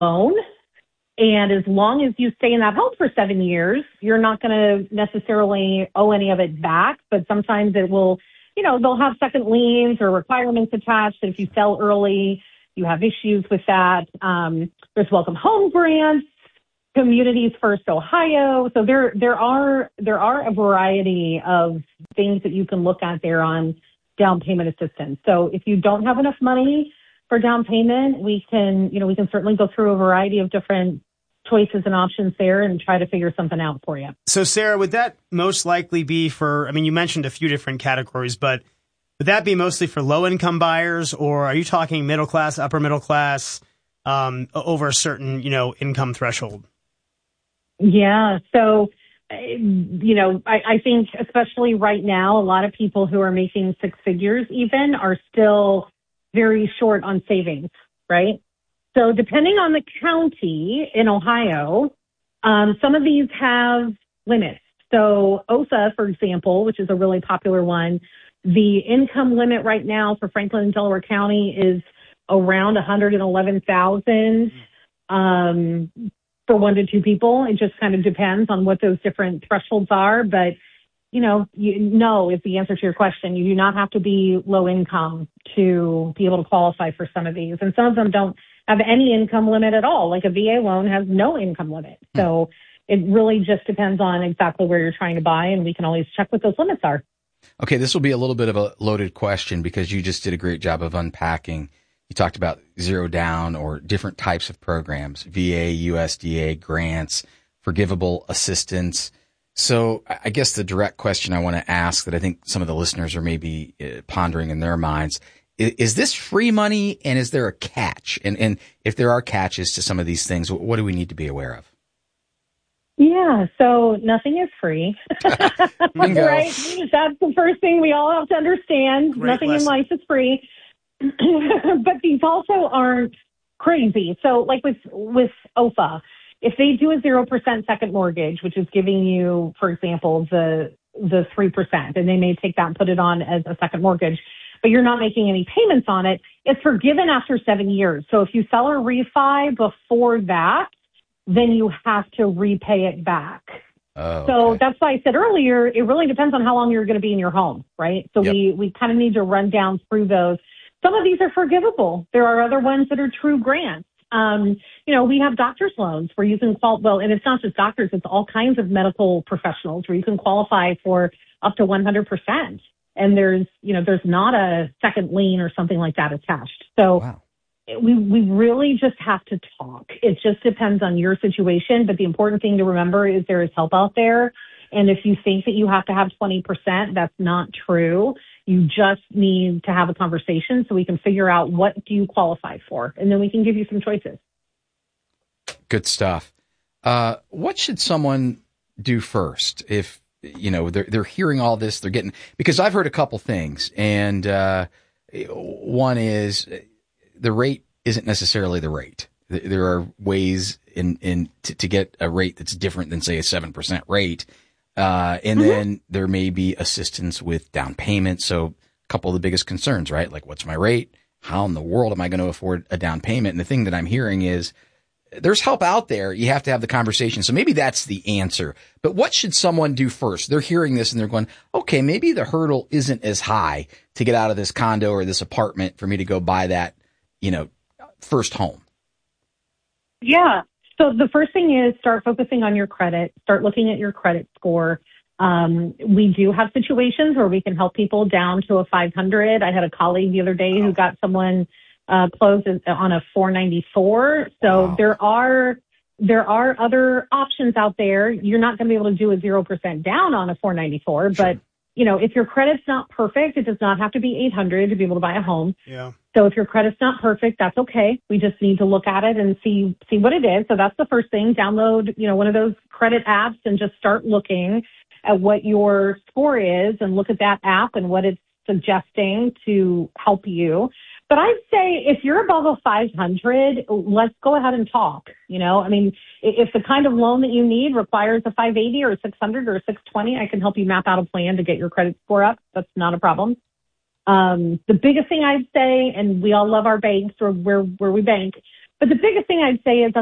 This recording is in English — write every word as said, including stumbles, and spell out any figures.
loan. And as long as you stay in that home for seven years, you're not going to necessarily owe any of it back. But sometimes it will, you know, they'll have second liens or requirements attached. And if you sell early, you have issues with that. Um, there's Welcome Home grants, Communities First Ohio. So there, there are, there are a variety of things that you can look at there on down payment assistance. So if you don't have enough money for down payment, we can, you know, we can certainly go through a variety of different choices and options there and try to figure something out for you. So, Sarah, would that most likely be for, I mean, you mentioned a few different categories, but would that be mostly for low-income buyers, or are you talking middle class, upper middle class, um, over a certain, you know, income threshold? Yeah. So, you know, I, I think especially right now, a lot of people who are making six figures even are still very short on savings, right? So depending on the county in Ohio, um, some of these have limits. So O S A, for example, which is a really popular one, the income limit right now for Franklin and Delaware County is around one hundred eleven thousand dollars um, for one to two people. It just kind of depends on what those different thresholds are. But, you know, you, no is the answer to your question. You do not have to be low income to be able to qualify for some of these. And some of them don't have any income limit at all. Like a V A loan has no income limit. So it really just depends on exactly where you're trying to buy, and we can always check what those limits are. Okay, this will be a little bit of a loaded question because you just did a great job of unpacking. You talked about zero down or different types of programs, V A, U S D A, grants, forgivable assistance. So I guess the direct question I want to ask that I think some of the listeners are maybe pondering in their minds, is this free money, and is there a catch? And, and if there are catches to some of these things, what do we need to be aware of? Yeah, so nothing is free, Bingo. Right? That's the first thing we all have to understand. Great nothing lesson. in life is free, but these also aren't crazy. So like with, with O F A, if they do a zero percent second mortgage, which is giving you, for example, the the three percent, and they may take that and put it on as a second mortgage, but you're not making any payments on it, it's forgiven after seven years. So if you sell or refi before that, then you have to repay it back. Oh, so okay. that's why I said earlier, it really depends on how long you're going to be in your home, right? So Yep. we, we kind of need to run down through those. Some of these are forgivable. There are other ones that are true grants. Um, you know, we have doctor's loans where you can qual- well, and it's not just doctors, it's all kinds of medical professionals where you can qualify for up to one hundred percent. And there's, you know, there's not a second lien or something like that attached. So Wow. we, we really just have to talk. It just depends on your situation. But the important thing to remember is there is help out there. And if you think that you have to have twenty percent, that's not true. You just need to have a conversation so we can figure out what do you qualify for, and then we can give you some choices. Good stuff. Uh, what should someone do first if, you know, they're, they're hearing all this, they're getting, because I've heard a couple things, and uh, one is the rate isn't necessarily the rate. There are ways in, in to, to get a rate that's different than, say, a seven percent rate. Uh, and mm-hmm. then there may be assistance with down payment. So a couple of the biggest concerns, right? Like, what's my rate? How in the world am I going to afford a down payment? And the thing that I'm hearing is there's help out there. You have to have the conversation. So maybe that's the answer. But what should someone do first? They're hearing this and they're going, okay, maybe the hurdle isn't as high to get out of this condo or this apartment for me to go buy that, you know, first home. Yeah. So the first thing is start focusing on your credit, start looking at your credit score. Um, we do have situations where we can help people down to a five hundred. I had a colleague the other day who got someone uh, closed on a four ninety-four. So Wow. there are there are other options out there. You're not going to be able to do a zero percent down on a four ninety-four, Sure. but you know, if your credit's not perfect, it does not have to be eight hundred to be able to buy a home. Yeah. So if your credit's not perfect, that's okay. We just need to look at it and see see what it is. So that's the first thing. Download, you know, one of those credit apps and just start looking at what your score is and look at that app and what it's suggesting to help you. But I'd say if you're above a five hundred, let's go ahead and talk. You know, I mean, if the kind of loan that you need requires a five eighty or a six hundred or a six twenty, I can help you map out a plan to get your credit score up. That's not a problem. Um, the biggest thing I'd say, and we all love our banks or where, where we bank, But the biggest thing I'd say is